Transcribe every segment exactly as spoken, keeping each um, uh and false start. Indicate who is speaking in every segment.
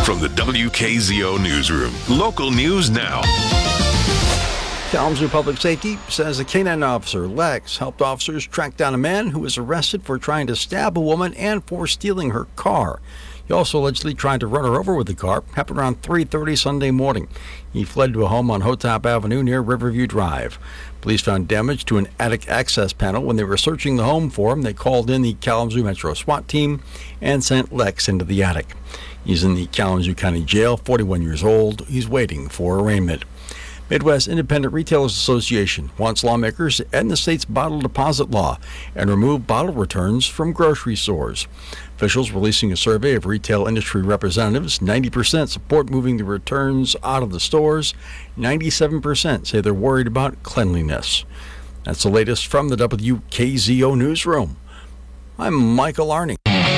Speaker 1: From the W K Z O Newsroom, local news now.
Speaker 2: Kalamazoo Public Safety says a canine officer, Lex, helped officers track down a man who was arrested for trying to stab a woman and for stealing her car. He also allegedly tried to run her over with the car. Happened around three thirty Sunday morning. He fled to a home on Hotop Avenue near Riverview Drive. Police found damage to an attic access panel. When they were searching the home for him, they called in the Kalamazoo Metro SWAT team and sent Lex into the attic. He's in the Kalamazoo County Jail, forty-one years old. He's waiting for arraignment. Midwest Independent Retailers Association wants lawmakers to end the state's bottle deposit law and remove bottle returns from grocery stores. Officials releasing a survey of retail industry representatives. ninety percent support moving the returns out of the stores. ninety-seven percent say they're worried about cleanliness. That's the latest from the W K Z O Newsroom. I'm Michael Arning.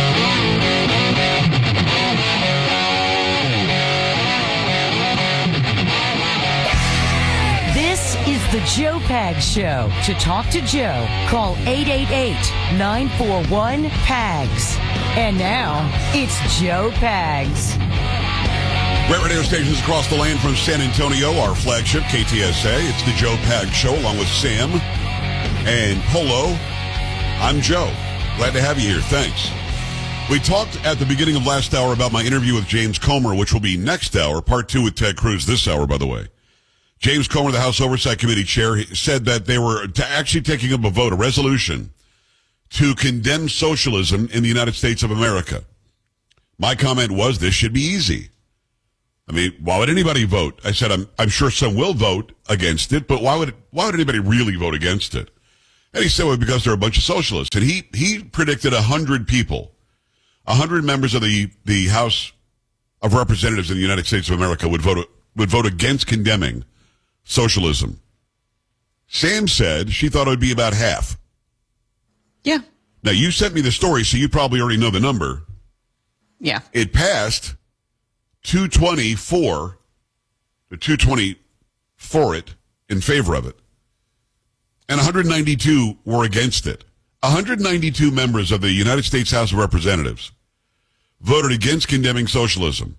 Speaker 3: The Joe Pags Show. To talk to Joe, call eight eight eight, nine four one, P A G S. And now, it's Joe Pags.
Speaker 4: Great radio stations across the land from San Antonio, our flagship, K T S A. It's the Joe Pags Show, along with Sam and Polo. I'm Joe. Glad to have you here. Thanks. We talked at the beginning of last hour about my interview with James Comer, which will be next hour, part two with Ted Cruz this hour, by the way. James Comer, the House Oversight Committee chair, said that they were t- actually taking up a vote, a resolution, to condemn socialism in the United States of America. My comment was, this should be easy. I mean, why would anybody vote? I said, I'm, I'm sure some will vote against it, but why would, why would anybody really vote against it? And he said, well, because they're a bunch of socialists. And he, he predicted one hundred people, one hundred members of the, the House of Representatives in the United States of America would vote, would vote against condemning socialism. Sam said she thought it would be about half.
Speaker 5: Yeah.
Speaker 4: Now, you sent me the story, so you probably already know the number.
Speaker 5: Yeah.
Speaker 4: It passed two twenty-four to two twenty for it, in favor of it. And one hundred ninety-two were against it. one hundred ninety-two members of the United States House of Representatives voted against condemning socialism.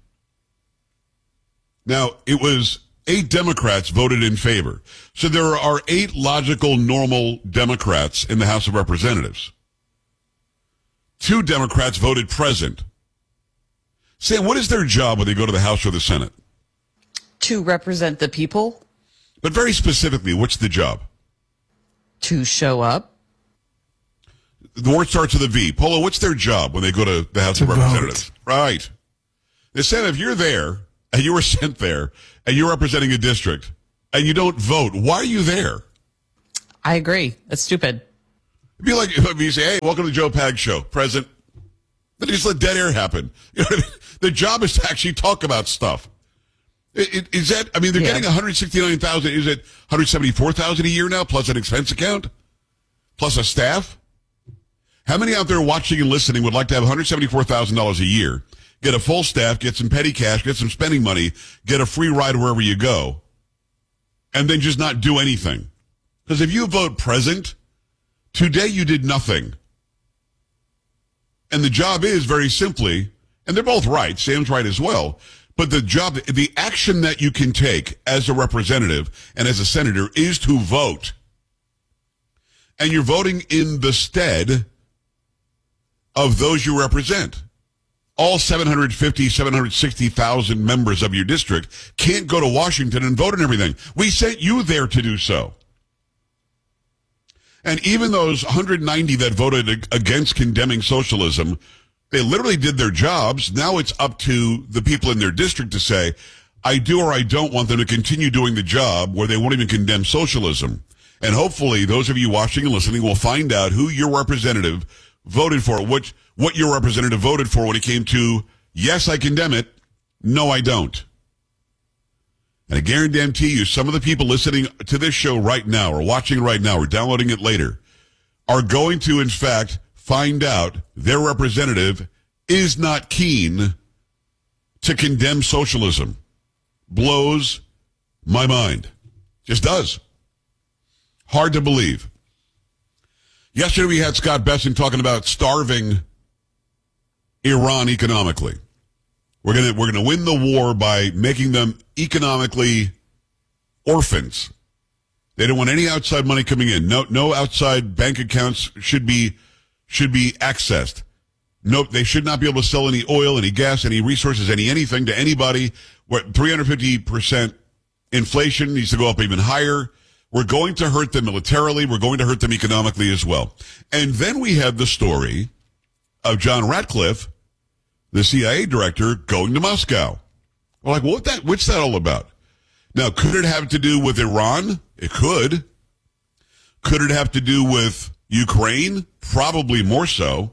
Speaker 4: Now, it was eight Democrats voted in favor. So there are eight logical, normal Democrats in the House of Representatives. Two Democrats voted present. Sam, what is their job when they go to the House or the Senate?
Speaker 5: To represent the people.
Speaker 4: But very specifically, what's the job?
Speaker 5: To show up.
Speaker 4: The word starts with a V. Polo, what's their job when they go to the House
Speaker 2: to
Speaker 4: of Representatives?
Speaker 2: Vote.
Speaker 4: Right. They said if you're there, and you were sent there, and you're representing a district, and you don't vote, why are you there?
Speaker 5: I agree. That's stupid.
Speaker 4: It'd be like if you say, hey, welcome to the Joe Pags Show, present. Then you just let dead air happen. You know what I mean? Their job is to actually talk about stuff. It, it, is that, I mean, they're yeah. getting one hundred sixty-nine thousand dollars. Is it one hundred seventy-four thousand dollars a year now, plus an expense account? Plus a staff? How many out there watching and listening would like to have one hundred seventy-four thousand dollars a year, get a full staff, get some petty cash, get some spending money, get a free ride wherever you go, and then just not do anything? Because if you vote present, today you did nothing. And the job is very simply, and they're both right, Sam's right as well, but the job, the action that you can take as a representative and as a senator is to vote. And you're voting in the stead of those you represent. All seven hundred fifty, seven hundred sixty thousand members of your district can't go to Washington and vote on everything. We sent you there to do so. And even those one hundred ninety that voted against condemning socialism, they literally did their jobs. Now it's up to the people in their district to say, I do or I don't want them to continue doing the job where they won't even condemn socialism. And hopefully those of you watching and listening will find out who your representative voted for, what, what your representative voted for when it came to, yes, I condemn it, no, I don't. And I guarantee you, some of the people listening to this show right now, or watching right now, or downloading it later, are going to, in fact, find out their representative is not keen to condemn socialism. Blows my mind. Just does. Hard to believe. Yesterday we had Scott Besson talking about starving Iran economically. We're gonna we're gonna win the war by making them economically orphans. They don't want any outside money coming in. No no outside bank accounts should be should be accessed. No, they should not be able to sell any oil, any gas, any resources, any anything to anybody. What three hundred fifty percent inflation needs to go up even higher. We're going to hurt them militarily. We're going to hurt them economically as well. And then we have the story of John Ratcliffe, the C I A director, going to Moscow. We're like, what that? What's that all about? Now, could it have to do with Iran? It could. Could it have to do with Ukraine? Probably more so.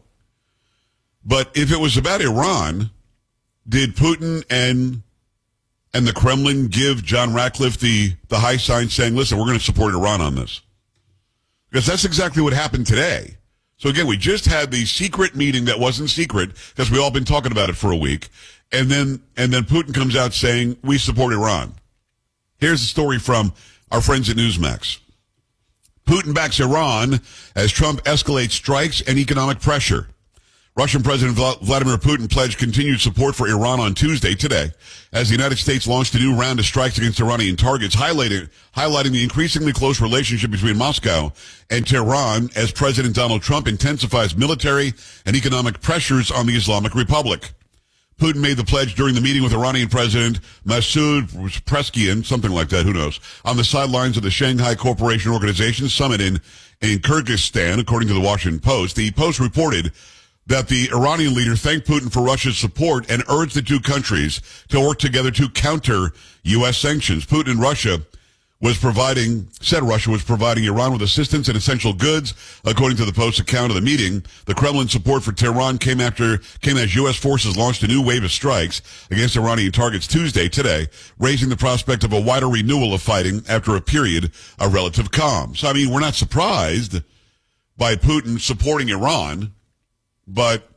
Speaker 4: But if it was about Iran, did Putin and and the Kremlin give John Ratcliffe the, the high sign saying, listen, we're going to support Iran on this? Because that's exactly what happened today. So again, we just had the secret meeting that wasn't secret because we all been talking about it for a week. And then, and then Putin comes out saying, we support Iran. Here's the story from our friends at Newsmax. Putin backs Iran as Trump escalates strikes and economic pressure. Russian President Vladimir Putin pledged continued support for Iran on Tuesday today as the United States launched a new round of strikes against Iranian targets, highlighting, highlighting the increasingly close relationship between Moscow and Tehran as President Donald Trump intensifies military and economic pressures on the Islamic Republic. Putin made the pledge during the meeting with Iranian President Masoud Pezeshkian, something like that, who knows, on the sidelines of the Shanghai Cooperation Organization summit in, in Kyrgyzstan, according to the Washington Post. The Post reported that the Iranian leader thanked Putin for Russia's support and urged the two countries to work together to counter U S sanctions. Putin and Russia was providing, said Russia was providing Iran with assistance and essential goods. According to the Post's account of the meeting, the Kremlin support for Tehran came after, came as U S forces launched a new wave of strikes against Iranian targets Tuesday today, raising the prospect of a wider renewal of fighting after a period of relative calm. So, I mean, we're not surprised by Putin supporting Iran. But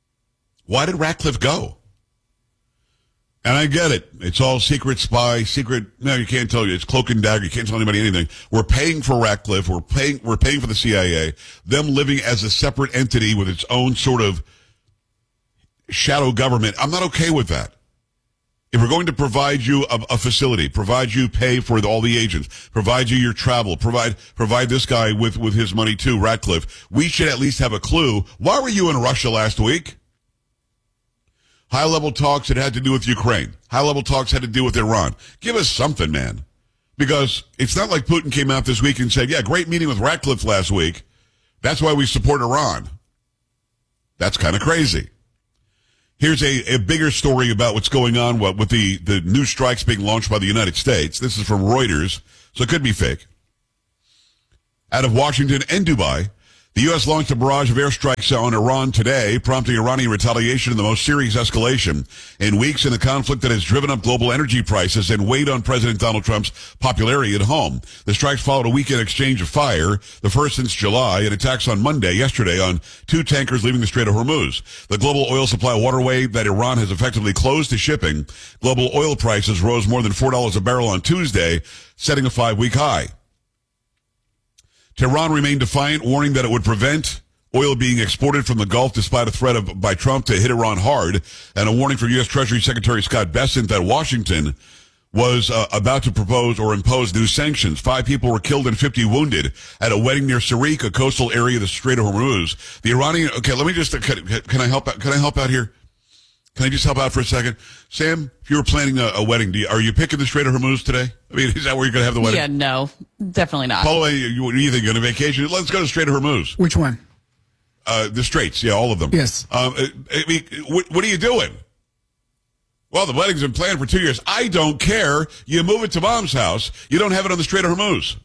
Speaker 4: why did Ratcliffe go? And I get it. It's all secret spy, secret. No, you can't tell you. It's cloak and dagger. You can't tell anybody anything. We're paying for Ratcliffe. We're paying, we're paying for the C I A. Them living as a separate entity with its own sort of shadow government. I'm not okay with that. If we're going to provide you a, a facility, provide you pay for the, all the agents, provide you your travel, provide provide this guy with, with his money too, Ratcliffe, we should at least have a clue. Why were you in Russia last week? High-level talks that had to do with Ukraine. High-level talks had to do with Iran. Give us something, man. Because it's not like Putin came out this week and said, yeah, great meeting with Ratcliffe last week. That's why we support Iran. That's kind of crazy. Here's a, a bigger story about what's going on what, with the, the new strikes being launched by the United States. This is from Reuters, so it could be fake. Out of Washington and Dubai, the U S launched a barrage of airstrikes on Iran today, prompting Iranian retaliation in the most serious escalation in weeks in a conflict that has driven up global energy prices and weighed on President Donald Trump's popularity at home. The strikes followed a weekend exchange of fire, the first since July, and attacks on Monday, yesterday, on two tankers leaving the Strait of Hormuz. The global oil supply waterway that Iran has effectively closed to shipping. Global oil prices rose more than four dollars a barrel on Tuesday, setting a five-week high. Tehran remained defiant, warning that it would prevent oil being exported from the Gulf despite a threat of, by Trump to hit Iran hard, and a warning from U S Treasury Secretary Scott Bessent that Washington was uh, about to propose or impose new sanctions. Five people were killed and fifty wounded at a wedding near Sarik, a coastal area of the Strait of Hormuz. The Iranian, okay, let me just, can, can I help out? Can I help out here? Can I just help out for a second? Sam, if you were planning a, a wedding, do you, are you picking the Strait of Hormuz today? I mean, is that where you're going to have the wedding?
Speaker 5: Yeah, no, definitely not.
Speaker 4: By the way, you, what do you think? On a vacation? Let's go to the Strait of Hormuz.
Speaker 6: Which one?
Speaker 4: Uh, the Straits, yeah, all of them.
Speaker 6: Yes.
Speaker 4: Um, I, I mean, what, what are you doing? Well, the wedding's been planned for two years. I don't care. You move it to Mom's house. You don't have it on the Strait of Hormuz.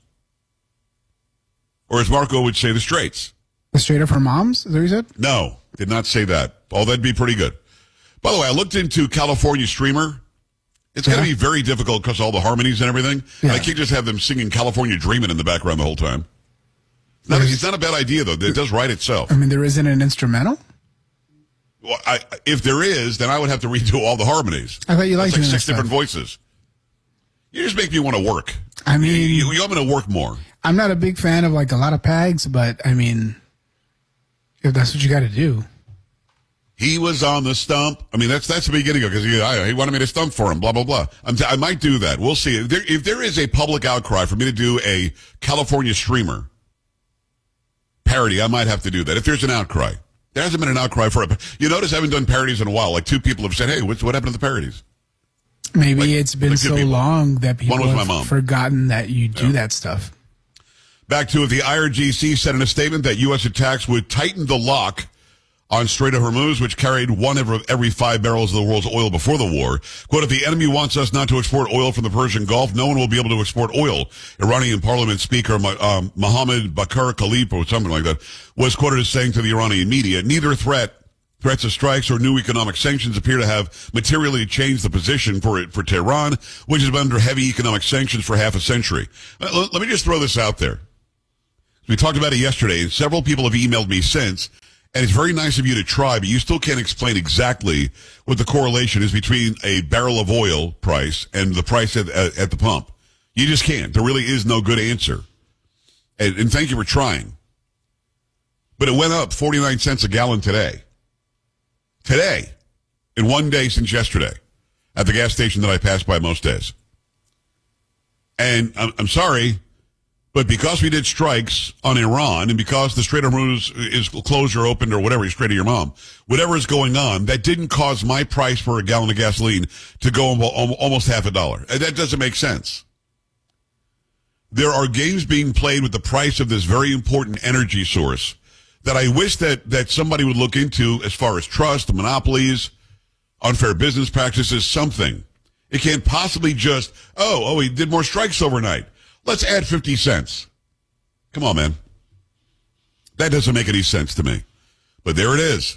Speaker 4: Or as Marco would say, the Straits.
Speaker 6: The Strait of Hormuz? Is that what you said?
Speaker 4: No, did not say that. Oh, that'd be pretty good. By the way, I looked into California Streamer. It's yeah. going to be very difficult because of all the harmonies and everything. Yeah. I can't just have them singing California Dreamin' in the background the whole time. It's not, it's not a bad idea, though. It does write itself.
Speaker 6: I mean, there isn't an instrumental?
Speaker 4: Well, I, if there is, then I would have to redo all the harmonies.
Speaker 6: I thought you liked
Speaker 4: That's like six
Speaker 6: stuff.
Speaker 4: different voices. You just make me want to work.
Speaker 6: I mean...
Speaker 4: You, you, you want me to work more.
Speaker 6: I'm not a big fan of, like, a lot of P A Gs, but, I mean, if that's what you got to do...
Speaker 4: He was on the stump. I mean, that's that's the beginning of it, because he, he wanted me to stump for him, blah, blah, blah. I'm t- I might do that. We'll see. If there, if there is a public outcry for me to do a California streamer parody, I might have to do that. If there's an outcry. There hasn't been an outcry for it. You notice I haven't done parodies in a while. Like two people have said, hey, what's, what happened to the parodies?
Speaker 6: Maybe
Speaker 4: like,
Speaker 6: it's been
Speaker 4: like
Speaker 6: so
Speaker 4: people.
Speaker 6: long that people
Speaker 4: One was my
Speaker 6: have
Speaker 4: mom.
Speaker 6: forgotten that you do
Speaker 4: Yeah.
Speaker 6: that stuff.
Speaker 4: Back to it, the I R G C said in a statement that U S attacks would tighten the lock on Strait of Hormuz, which carried one every, every five barrels of the world's oil before the war. Quote, if the enemy wants us not to export oil from the Persian Gulf, no one will be able to export oil. Iranian Parliament Speaker um, Mohammad Bakr Khalif, or something like that, was quoted as saying to the Iranian media, neither threat, threats of strikes or new economic sanctions appear to have materially changed the position for it for Tehran, which has been under heavy economic sanctions for half a century. Uh, let me just throw this out there. We talked about it yesterday, and several people have emailed me since. And it's very nice of you to try, but you still can't explain exactly what the correlation is between a barrel of oil price and the price at, at, at the pump. You just can't. There really is no good answer. And, and thank you for trying. But it went up forty-nine cents a gallon today. Today. In one day since yesterday. At the gas station that I pass by most days. And I'm, I'm sorry, but because we did strikes on Iran and because the Strait of Hormuz is closed or opened or whatever, you straight to your mom, whatever is going on, that didn't cause my price for a gallon of gasoline to go almost half a dollar. That doesn't make sense. There are games being played with the price of this very important energy source that I wish that, that somebody would look into as far as trust, monopolies, unfair business practices, something. It can't possibly just, oh, oh, he did more strikes overnight. Let's add fifty cents. Come on, man. That doesn't make any sense to me. But there it is.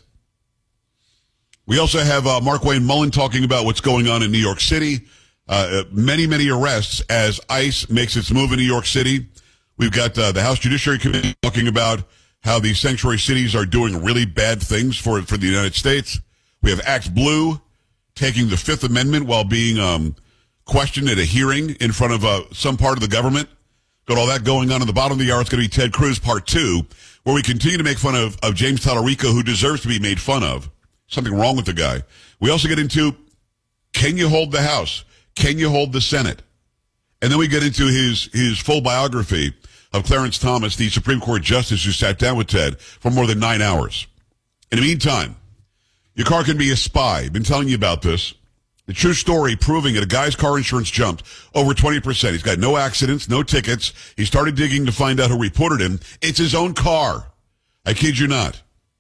Speaker 4: We also have uh, Mark Wayne Mullen talking about what's going on in New York City. Uh, many, many arrests as ICE makes its move in New York City. We've got uh, the House Judiciary Committee talking about how the sanctuary cities are doing really bad things for, for the United States. We have Act Blue taking the Fifth Amendment while being um, questioned at a hearing in front of uh, some part of the government. Got all that going on. In the bottom of the hour, it's going to be Ted Cruz Part two, where we continue to make fun of, of James Tallarico, who deserves to be made fun of. Something wrong with the guy. We also get into, can you hold the House? Can you hold the Senate? And then we get into his, his full biography of Clarence Thomas, the Supreme Court Justice who sat down with Ted for more than nine hours. In the meantime, your car can be a spy. I've been telling you about this. The true story proving it. A guy's car insurance jumped over twenty percent. He's got no accidents, no tickets. He started digging to find out who reported him. It's his own car. I kid you not.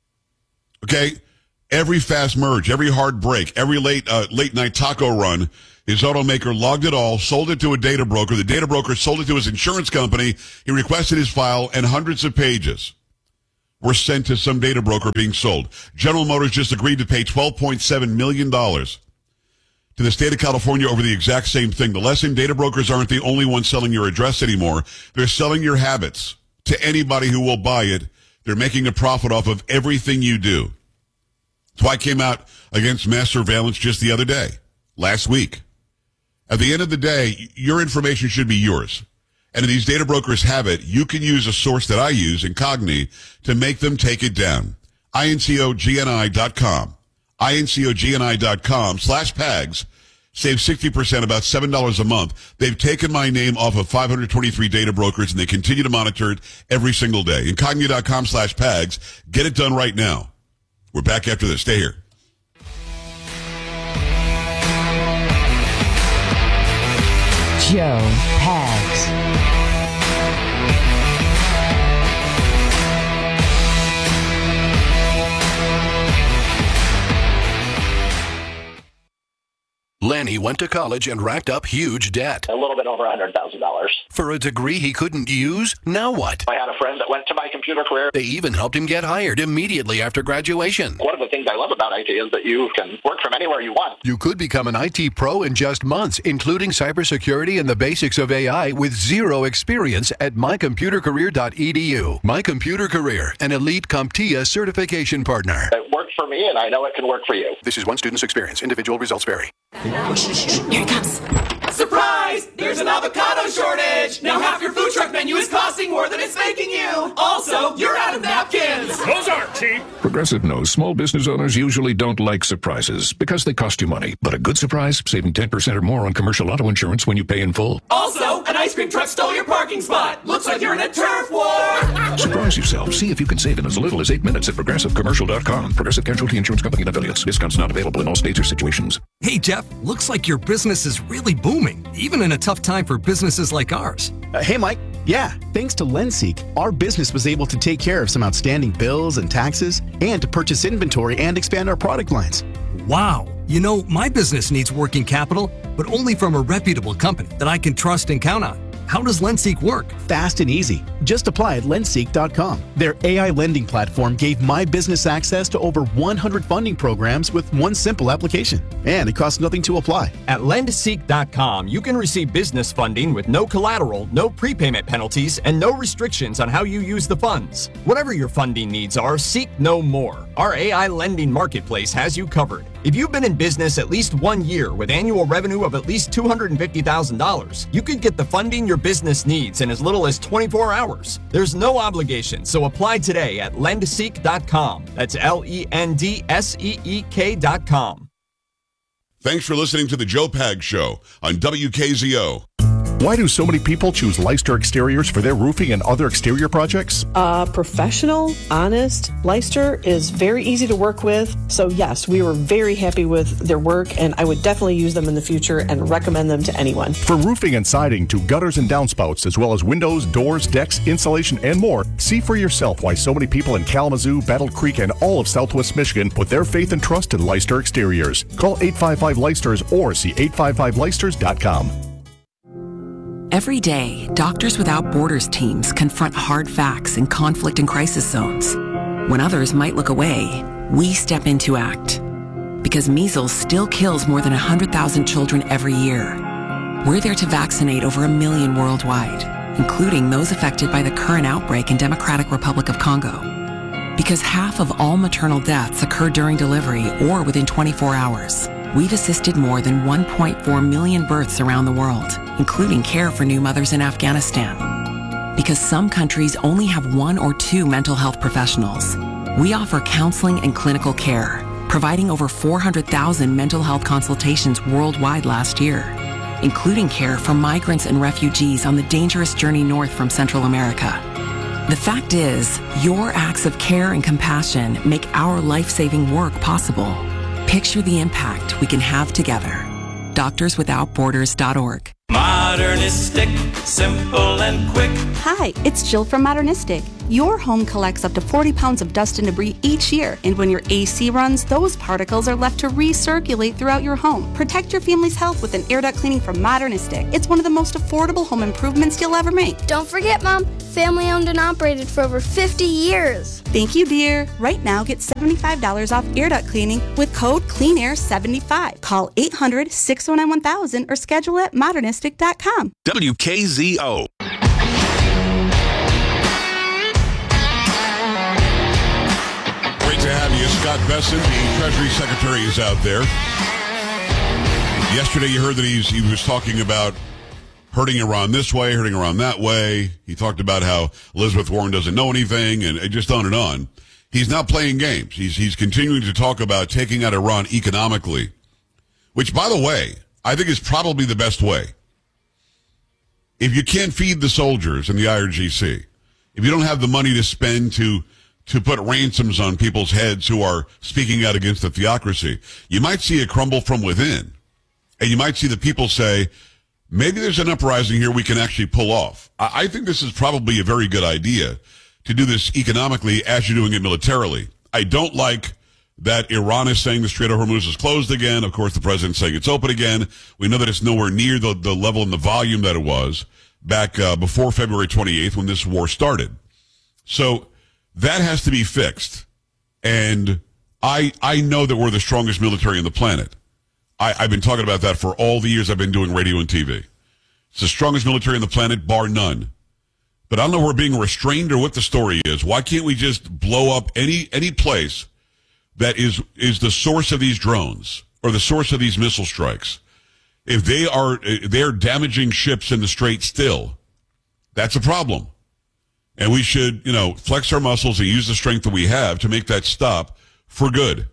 Speaker 4: Okay? Every fast merge, every hard break, every late uh, late night taco run, his automaker logged it all, sold it to a data broker. The data broker sold it to his insurance company. He requested his file, and hundreds of pages were sent to some data broker being sold. General Motors just agreed to pay twelve point seven million dollars to the state of California over the exact same thing. The lesson, data brokers aren't the only ones selling your address anymore. They're selling your habits to anybody who will buy it. They're making a profit off of everything you do. That's why I came out against mass surveillance just the other day, last week. At the end of the day, your information should be yours. And if these data brokers have it, you can use a source that I use, Incogni, to make them take it down. I N C O G N I dot com. I N C O G N I dot com slash PAGS. Save sixty percent, about seven dollars a month. They've taken my name off of five hundred twenty-three data brokers, and they continue to monitor it every single day. Incogni dot com slash PAGS. Get it done right now. We're back after this. Stay here.
Speaker 3: Joe Pags.
Speaker 7: Lanny went to college and racked up huge debt.
Speaker 8: A little bit over one hundred thousand dollars.
Speaker 7: For a degree he couldn't use? Now what?
Speaker 8: I had a friend that went to my computer career.
Speaker 7: They even helped him get hired immediately after graduation.
Speaker 8: One of the things I love about I T is that you can work from anywhere you want.
Speaker 7: You could become an I T pro in just months, including cybersecurity and the basics of A I with zero experience at my computer career dot e d u. My Computer Career, an elite CompTIA certification partner.
Speaker 8: It worked for me, and I know it can work for you.
Speaker 7: This is one student's experience. Individual results vary.
Speaker 9: Here he comes. Surprise! Guys, there's an avocado shortage. Now half your food truck menu is costing more than it's making you. Also, you're out of napkins.
Speaker 10: Those aren't cheap. Progressive knows small business owners usually don't like surprises because they cost you money. But a good surprise, saving ten percent or more on commercial auto insurance when you pay in full.
Speaker 9: Also, an ice cream truck stole your parking spot. Looks like you're in a turf war.
Speaker 10: Surprise yourself. See if you can save in as little as eight minutes at progressive commercial dot com. Progressive Casualty Insurance Company and affiliates. Discounts not available in all states or situations.
Speaker 11: Hey, Jeff, looks like your business is really booming, even in a tough time for businesses like ours.
Speaker 12: Uh, hey, Mike. Yeah, thanks to LendSeek, our business was able to take care of some outstanding bills and taxes and to purchase inventory and expand our product lines.
Speaker 11: Wow. You know, my business needs working capital, but only from a reputable company that I can trust and count on. How does LendSeek work?
Speaker 12: Fast and easy. Just apply at lendseek dot com. Their A I lending platform gave my business access to over one hundred funding programs with one simple application. And it costs nothing to apply.
Speaker 13: At lendseek dot com, you can receive business funding with no collateral, no prepayment penalties, and no restrictions on how you use the funds. Whatever your funding needs are, seek no more. Our A I lending marketplace has you covered. If you've been in business at least one year with annual revenue of at least two hundred fifty thousand dollars, you could get the funding your business needs in as little as twenty-four hours. There's no obligation, so apply today at lendseek dot com. That's L E N D S E E K dot com.
Speaker 4: Thanks for listening to the Joe Pag Show on W K Z O.
Speaker 14: Why do so many people choose Leicester Exteriors for their roofing and other exterior projects?
Speaker 15: Uh, professional, honest. Leicester is very easy to work with. So yes, we were very happy with their work, and I would definitely use them in the future and recommend them to anyone.
Speaker 14: From roofing and siding to gutters and downspouts, as well as windows, doors, decks, insulation, and more, see for yourself why so many people in Kalamazoo, Battle Creek, and all of Southwest Michigan put their faith and trust in Leicester Exteriors. Call eight five five Leicesters or see eight five five Leicesters dot com.
Speaker 16: Every day, Doctors Without Borders teams confront hard facts in conflict and crisis zones. When others might look away, we step in to act. Because measles still kills more than one hundred thousand children every year. We're there to vaccinate over a million worldwide, including those affected by the current outbreak in Democratic Republic of Congo. Because half of all maternal deaths occur during delivery or within twenty-four hours. We've assisted more than one point four million births around the world, including care for new mothers in Afghanistan. Because some countries only have one or two mental health professionals, we offer counseling and clinical care, providing over four hundred thousand mental health consultations worldwide last year, including care for migrants and refugees on the dangerous journey north from Central America. The fact is, your acts of care and compassion make our life-saving work possible. Picture the impact we can have together. doctors without borders dot org.
Speaker 17: Modernistic, simple and quick.
Speaker 18: Hi, it's Jill from Modernistic. Your home collects up to forty pounds of dust and debris each year, and when your A C runs, those particles are left to recirculate throughout your home. Protect your family's health with an air duct cleaning from Modernistic. It's one of the most affordable home improvements you'll ever make.
Speaker 19: Don't forget, Mom, family owned and operated for over fifty years.
Speaker 18: Thank you, dear. Right now, get seventy-five dollars off air duct cleaning with code clean air seventy-five. Call eight hundred, six oh nine, one thousand or schedule at modernistic dot com.
Speaker 1: W K Z O.
Speaker 4: To have you, Scott Bessent, the Treasury Secretary, is out there. Yesterday, you heard that he's he was talking about hurting Iran this way, hurting Iran that way. He talked about how Elizabeth Warren doesn't know anything, and just on and on. He's not playing games. He's he's continuing to talk about taking out Iran economically, which, by the way, I think is probably the best way. If you can't feed the soldiers in the I R G C, if you don't have the money to spend to to put ransoms on people's heads who are speaking out against the theocracy, you might see it crumble from within. And you might see the people say, maybe there's an uprising here we can actually pull off. I think this is probably a very good idea to do this economically as you're doing it militarily. I don't like that Iran is saying the Strait of Hormuz is closed again. Of course, the president's saying it's open again. We know that it's nowhere near the, the level and the volume that it was back uh, before February twenty-eighth when this war started. So that has to be fixed. And I I know that we're the strongest military on the planet. I, I've been talking about that for all the years I've been doing radio and T V. It's the strongest military on the planet, bar none. But I don't know if we're being restrained or what the story is. Why can't we just blow up any any place that is is the source of these drones or the source of these missile strikes? If they are they're damaging ships in the Strait still, that's a problem. And we should, you know, flex our muscles and use the strength that we have to make that stop for good.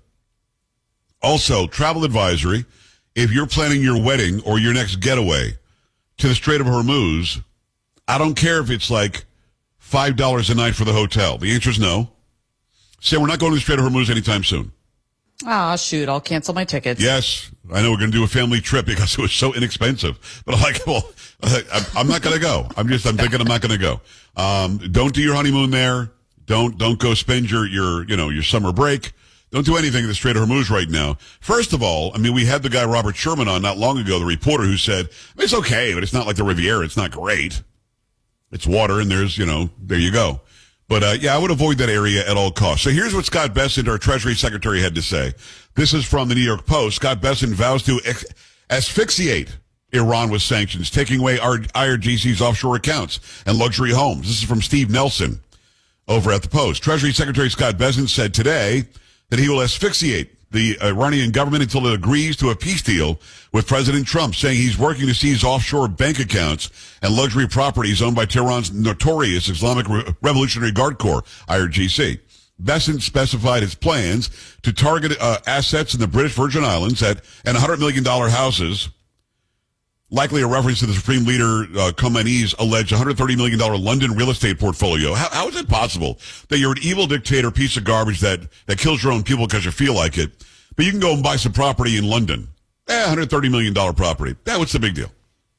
Speaker 4: Also, travel advisory, if you're planning your wedding or your next getaway to the Strait of Hormuz, I don't care if it's like five dollars a night for the hotel. The answer is no. Say we're not going to the Strait of Hormuz anytime soon.
Speaker 5: Ah, shoot, I'll cancel my tickets.
Speaker 4: Yes, I know we're going to do a family trip because it was so inexpensive. But I'm like, well, I'm not going to go. I'm just, I'm thinking I'm not going to go. Um, don't do your honeymoon there. Don't, don't go spend your, your, you know, your summer break. Don't do anything in the Strait of Hormuz right now. First of all, I mean, we had the guy Robert Sherman on not long ago, the reporter who said, it's okay, but it's not like the Riviera. It's not great. It's water and there's, you know, there you go. But, uh, yeah, I would avoid that area at all costs. So here's what Scott Bessent, our Treasury Secretary, had to say. This is from the New York Post. Scott Bessent vows to ex- asphyxiate Iran with sanctions, taking away our I R G C's offshore accounts and luxury homes. This is from Steve Nelson over at the Post. Treasury Secretary Scott Bessent said today that he will asphyxiate the Iranian government until it agrees to a peace deal with President Trump, saying he's working to seize offshore bank accounts and luxury properties owned by Tehran's notorious Islamic Re- Revolutionary Guard Corps, I R G C. Bessent specified his plans to target uh, assets in the British Virgin Islands at and one hundred million dollars houses, likely a reference to the Supreme Leader uh, Khamenei's alleged one hundred thirty million dollars London real estate portfolio. How, how is it possible that you're an evil dictator piece of garbage that, that kills your own people because you feel like it, but you can go and buy some property in London? Eh, one hundred thirty million dollars property. That what's the big deal?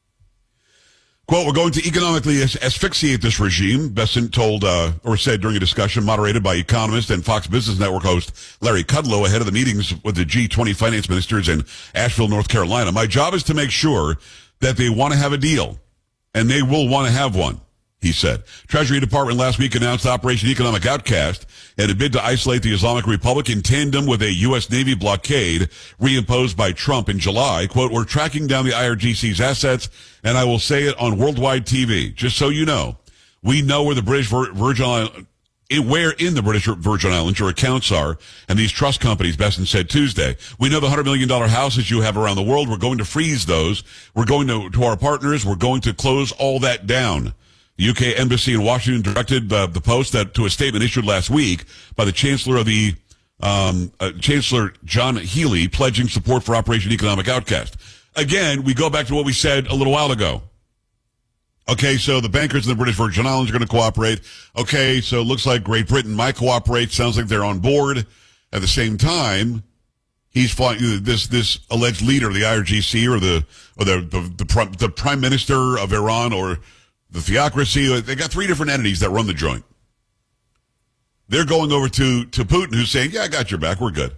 Speaker 4: Quote, we're going to economically as- asphyxiate this regime, Bessent told, uh, or said during a discussion moderated by economist and Fox Business Network host Larry Kudlow ahead of the meetings with the G twenty finance ministers in Asheville, North Carolina. My job is to make sure that they want to have a deal, and they will want to have one, he said. Treasury Department last week announced Operation Economic Outcast in a bid to isolate the Islamic Republic in tandem with a U S Navy blockade reimposed by Trump in July. Quote, we're tracking down the I R G C's assets, and I will say it on worldwide T V, just so you know. We know where the British Vir- Virgin Islands, where in the British Virgin Islands your accounts are, and these trust companies, Bessent said Tuesday. We know the one hundred million dollars houses you have around the world. We're going to freeze those. We're going to, to our partners, we're going to close all that down. The U K Embassy in Washington directed uh, the Post that to a statement issued last week by the Chancellor of the um, uh, Chancellor John Healey, pledging support for Operation Economic Outcast. Again, we go back to what we said a little while ago. Okay, so the bankers in the British Virgin Islands are going to cooperate. Okay, so it looks like Great Britain might cooperate. Sounds like they're on board. At the same time, he's flying this this alleged leader of the I R G C or the or the the, the, the Prime Minister of Iran or the theocracy. They got three different entities that run the joint. They're going over to, to Putin, who's saying, yeah, I got your back. We're good.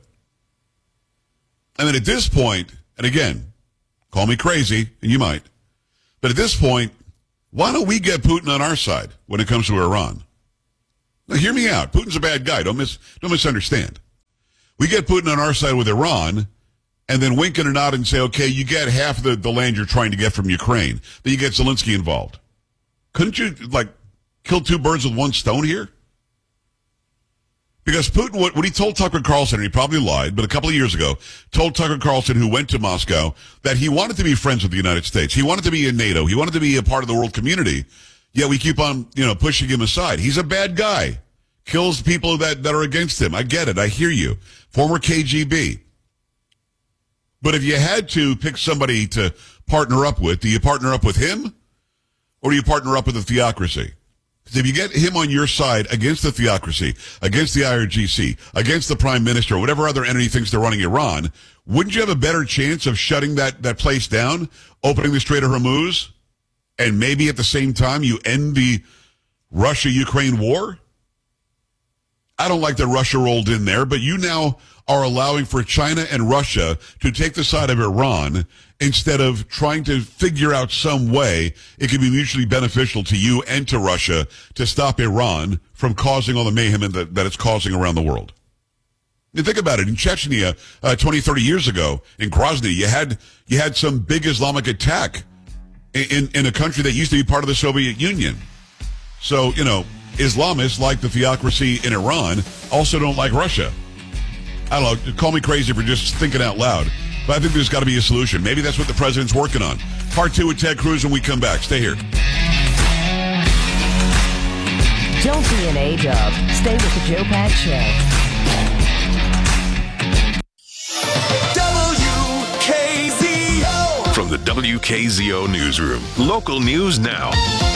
Speaker 4: And then at this point, and again, call me crazy, and you might, but at this point, why don't we get Putin on our side when it comes to Iran? Now, hear me out. Putin's a bad guy. Don't mis, don't misunderstand. We get Putin on our side with Iran, and then wink and a nod and say, okay, you get half the, the land you're trying to get from Ukraine. Then you get Zelensky involved. Couldn't you, like, kill two birds with one stone here? Because Putin, what, what he told Tucker Carlson, and he probably lied, but a couple of years ago, told Tucker Carlson, who went to Moscow, that he wanted to be friends with the United States. He wanted to be in NATO. He wanted to be a part of the world community. Yet we keep on, you know, pushing him aside. He's a bad guy. Kills people that, that are against him. I get it. I hear you. Former K G B. But if you had to pick somebody to partner up with, do you partner up with him? Or do you partner up with the theocracy? Because if you get him on your side against the theocracy, against the I R G C, against the prime minister, or whatever other entity thinks they're running Iran, wouldn't you have a better chance of shutting that, that place down, opening the Strait of Hormuz, and maybe at the same time you end the Russia-Ukraine war? I don't like that Russia rolled in there, but you now are allowing for China and Russia to take the side of Iran instead of trying to figure out some way it can be mutually beneficial to you and to Russia to stop Iran from causing all the mayhem that, that it's causing around the world. You think about it. In Chechnya, uh, twenty, thirty years ago, in Grozny, you had you had some big Islamic attack in, in, in a country that used to be part of the Soviet Union. So, you know, Islamists, like the theocracy in Iran, also don't like Russia. I don't know, call me crazy for just thinking out loud. But I think there's got to be a solution. Maybe that's what the president's working on. Part two with Ted Cruz when we come back. Stay here.
Speaker 3: Don't be an A-dub. Stay with the Joe Pags Show.
Speaker 1: W K Z O. From the W K Z O Newsroom. Local news now.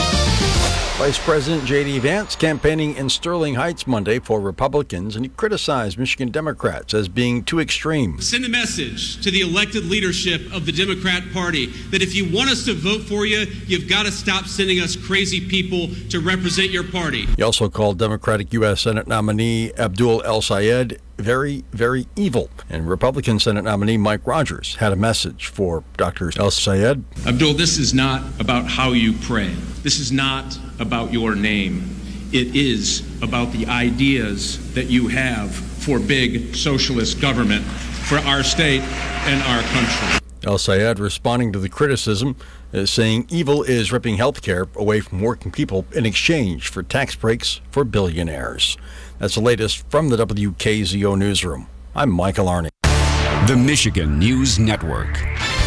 Speaker 2: Vice President J D. Vance campaigning in Sterling Heights Monday for Republicans, and he criticized Michigan Democrats as being too extreme.
Speaker 20: Send a message to the elected leadership of the Democrat Party that if you want us to vote for you, you've got to stop sending us crazy people to represent your party.
Speaker 2: He also called Democratic U S Senate nominee Abdul El-Sayed very, very evil. And Republican Senate nominee Mike Rogers had a message for Doctor El-Sayed.
Speaker 20: Abdul, this is not about how you pray. This is not about your name. It is about the ideas that you have for big socialist government for our state and our country.
Speaker 2: El-Sayed responding to the criticism, uh, saying evil is ripping health care away from working people in exchange for tax breaks for billionaires. That's the latest from the W K Z O Newsroom. I'm Michael Arney.
Speaker 21: The Michigan News Network.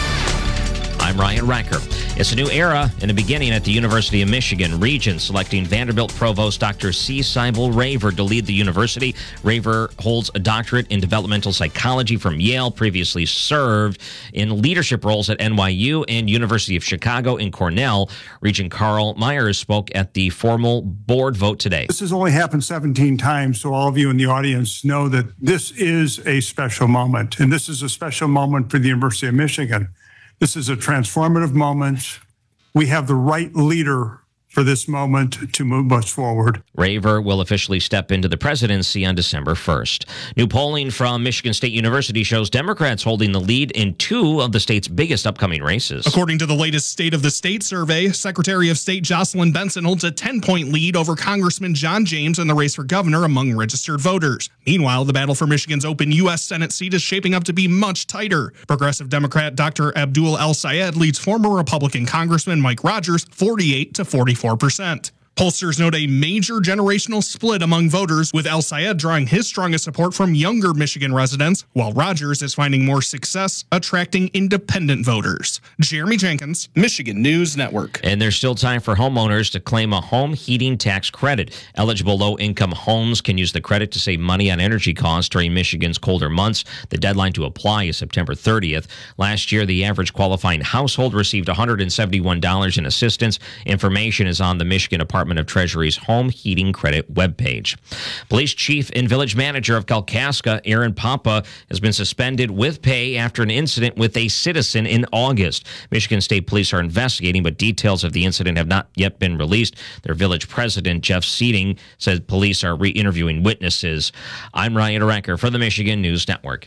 Speaker 22: I'm Ryan Racker. It's a new era and a beginning at the University of Michigan. Regents selecting Vanderbilt Provost Doctor C. Seibel Raver to lead the university. Raver holds a doctorate in developmental psychology from Yale, previously served in leadership roles at N Y U and University of Chicago and Cornell. Regent Carl Myers spoke at the formal board vote today.
Speaker 23: This has only happened seventeen times, so all of you in the audience know that this is a special moment, and this is a special moment for the University of Michigan. This is a transformative moment. We have the right leader for this moment to move us forward.
Speaker 22: Raver will officially step into the presidency on December first. New polling from Michigan State University shows Democrats holding the lead in two of the state's biggest upcoming races.
Speaker 24: According to the latest State of the State survey, Secretary of State Jocelyn Benson holds a ten-point lead over Congressman John James in the race for governor among registered voters. Meanwhile, the battle for Michigan's open U S Senate seat is shaping up to be much tighter. Progressive Democrat Doctor Abdul El-Sayed leads former Republican Congressman Mike Rogers forty-eight to forty-four percent. Pollsters note a major generational split among voters, with El-Sayed drawing his strongest support from younger Michigan residents, while Rogers is finding more success attracting independent voters. Jeremy Jenkins, Michigan News Network.
Speaker 22: And there's still time for homeowners to claim a home heating tax credit. Eligible low-income homes can use the credit to save money on energy costs during Michigan's colder months. The deadline to apply is September thirtieth. Last year, the average qualifying household received one hundred seventy-one dollars in assistance. Information is on the Michigan Department of Treasury's Home Heating Credit webpage. Police Chief and Village Manager of Kalkaska, Aaron Papa, has been suspended with pay after an incident with a citizen in August. Michigan State Police are investigating, but details of the incident have not yet been released. Their village president, Jeff Seating, said police are re-interviewing witnesses. I'm Ryan Racker for the Michigan News Network.